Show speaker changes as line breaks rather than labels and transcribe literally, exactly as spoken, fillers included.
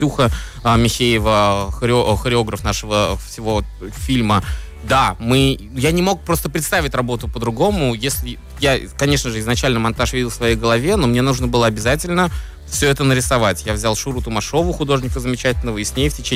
Илюха а, Михеева, хоре, хореограф нашего всего фильма. Да, мы, я не мог просто представить работу по-другому. Если я, конечно же, изначально монтаж видел в своей голове, но мне нужно было обязательно все это нарисовать. Я взял Шуру Тумашову, художника замечательного, и с ней в течение